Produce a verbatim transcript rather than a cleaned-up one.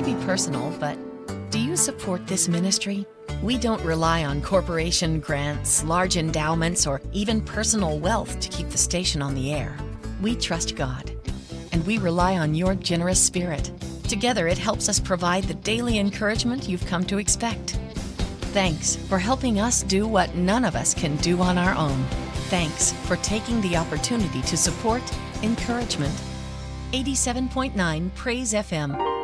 may be personal, but do you support this ministry? We don't rely on corporation grants, large endowments, or even personal wealth to keep the station on the air. We trust God, and we rely on your generous spirit. Together, it helps us provide the daily encouragement you've come to expect. Thanks for helping us do what none of us can do on our own. Thanks for taking the opportunity to support encouragement. eighty-seven point nine Praise F M.